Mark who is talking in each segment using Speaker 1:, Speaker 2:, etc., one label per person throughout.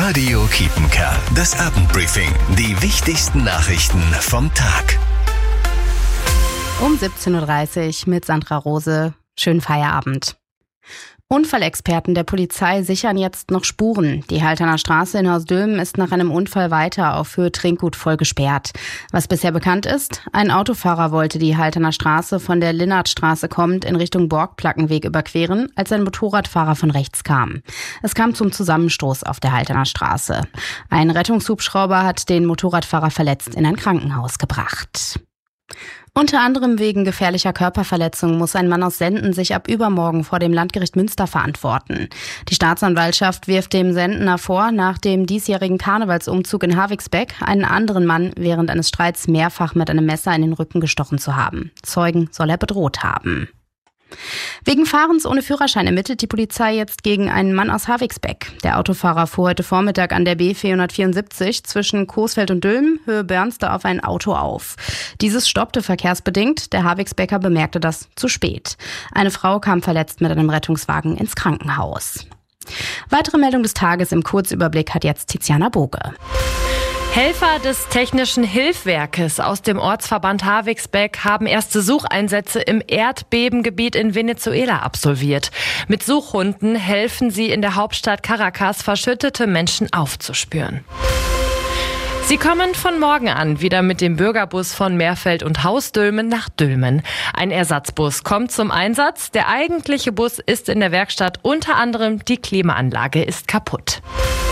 Speaker 1: Radio Kiepenkerl, das Abendbriefing. Die wichtigsten Nachrichten vom Tag.
Speaker 2: Um 17.30 Uhr mit Sandra Rose. Schönen Feierabend. Unfallexperten der Polizei sichern jetzt noch Spuren. Die Halterner Straße in Haus-Dülmen ist nach einem Unfall weiter auf Höhe Trinkgut voll gesperrt. Was bisher bekannt ist, ein Autofahrer wollte die Halterner Straße von der Linnertstraße kommend in Richtung Borgplackenweg überqueren, als ein Motorradfahrer von rechts kam. Es kam zum Zusammenstoß auf der Halterner Straße. Ein Rettungshubschrauber hat den Motorradfahrer verletzt in ein Krankenhaus gebracht. Unter anderem wegen gefährlicher Körperverletzung muss ein Mann aus Senden sich ab übermorgen vor dem Landgericht Münster verantworten. Die Staatsanwaltschaft wirft dem Sendener vor, nach dem diesjährigen Karnevalsumzug in Havixbeck einen anderen Mann während eines Streits mehrfach mit einem Messer in den Rücken gestochen zu haben. Zeugen soll er bedroht haben. Wegen Fahrens ohne Führerschein ermittelt die Polizei jetzt gegen einen Mann aus Havixbeck. Der Autofahrer fuhr heute Vormittag an der B474 zwischen Coesfeld und Dülmen, Höhe Börnste, auf ein Auto auf. Dieses stoppte verkehrsbedingt. Der Havixbecker bemerkte das zu spät. Eine Frau kam verletzt mit einem Rettungswagen ins Krankenhaus. Weitere Meldung des Tages im Kurzüberblick hat jetzt Tiziana Boge.
Speaker 3: Helfer des Technischen Hilfswerkes aus dem Ortsverband Havixbeck haben erste Sucheinsätze im Erdbebengebiet in Venezuela absolviert. Mit Suchhunden helfen sie in der Hauptstadt Caracas, verschüttete Menschen aufzuspüren. Sie kommen von morgen an wieder mit dem Bürgerbus von Meerfeld und Haus-Dülmen nach Dülmen. Ein Ersatzbus kommt zum Einsatz. Der eigentliche Bus ist in der Werkstatt. Unter anderem die Klimaanlage ist kaputt.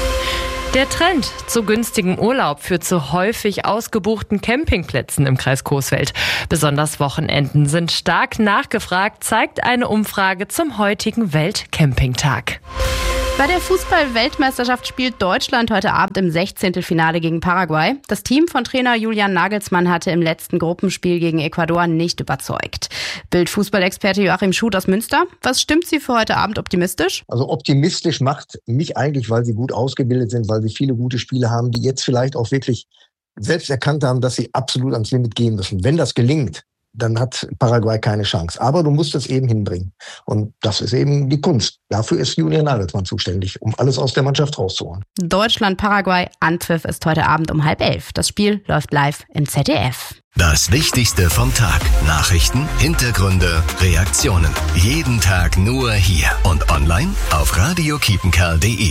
Speaker 3: Der Trend zu günstigem Urlaub führt zu häufig ausgebuchten Campingplätzen im Kreis Coesfeld. Besonders Wochenenden sind stark nachgefragt, zeigt eine Umfrage zum heutigen Weltcampingtag.
Speaker 2: Bei der Fußball-Weltmeisterschaft spielt Deutschland heute Abend im 16. Finale gegen Paraguay. Das Team von Trainer Julian Nagelsmann hatte im letzten Gruppenspiel gegen Ecuador nicht überzeugt. Bild-Fußballexperte Joachim Schuth aus Münster. Was stimmt Sie für heute Abend optimistisch?
Speaker 4: Also optimistisch macht mich eigentlich, weil sie gut ausgebildet sind, weil sie viele gute Spiele haben, die jetzt vielleicht auch wirklich selbst erkannt haben, dass sie absolut ans Limit gehen müssen. Wenn das gelingt, dann hat Paraguay keine Chance. Aber du musst es eben hinbringen. Und das ist eben die Kunst. Dafür ist Julian Nagelsmann zuständig, um alles aus der Mannschaft rauszuholen.
Speaker 2: Deutschland-Paraguay, Anpfiff ist heute Abend um 10:30. Das Spiel läuft live im ZDF.
Speaker 1: Das Wichtigste vom Tag. Nachrichten, Hintergründe, Reaktionen. Jeden Tag nur hier und online auf radiokiepenkerl.de.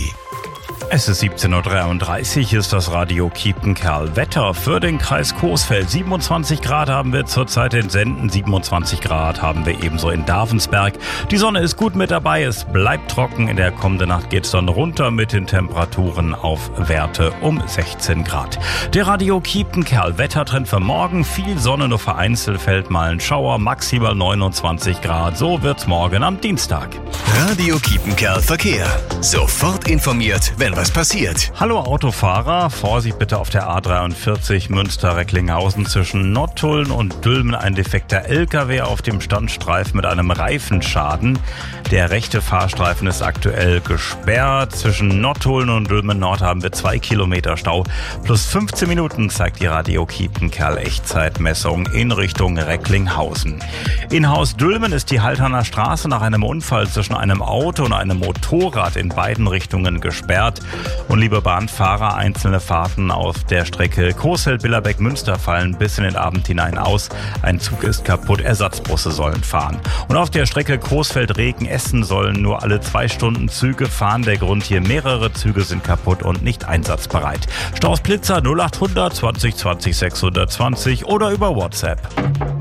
Speaker 5: Es ist 17.33 Uhr, ist das Radio Kiepenkerl. Wetter für den Kreis Coesfeld. 27 Grad haben wir zurzeit in Senden, 27 Grad haben wir ebenso in Davensberg. Die Sonne ist gut mit dabei, es bleibt trocken. In der kommenden Nacht geht es dann runter mit den Temperaturen auf Werte um 16 Grad. Der Radio Kiepenkerl Wettertrend für morgen. Viel Sonne, nur vereinzelt fällt mal ein Schauer, maximal 29 Grad. So wird's morgen am Dienstag.
Speaker 1: Radio Kiepenkerl Verkehr. Sofort informiert, wenn was passiert.
Speaker 5: Hallo Autofahrer, Vorsicht bitte auf der A43 Münster-Recklinghausen zwischen Nottuln und Dülmen. Ein defekter LKW auf dem Standstreifen mit einem Reifenschaden. Der rechte Fahrstreifen ist aktuell gesperrt. Zwischen Nottuln und Dülmen Nord haben wir 2 Kilometer Stau. Plus 15 Minuten zeigt die Radio Kiepenkerl Echtzeitmessung in Richtung Recklinghausen. In Haus Dülmen ist die Halterner Straße nach einem Unfall zwischen einem Auto und einem Motorrad in beiden Richtungen gesperrt. Und liebe Bahnfahrer, einzelne Fahrten auf der Strecke Coesfeld-Billerbeck-Münster fallen bis in den Abend hinein aus. Ein Zug ist kaputt, Ersatzbusse sollen fahren. Und auf der Strecke Coesfeld-Regen-Essen sollen nur alle 2 Stunden Züge fahren. Der Grund hier, mehrere Züge sind kaputt und nicht einsatzbereit. Staus Blitzer 0800 20 20 620 oder über WhatsApp.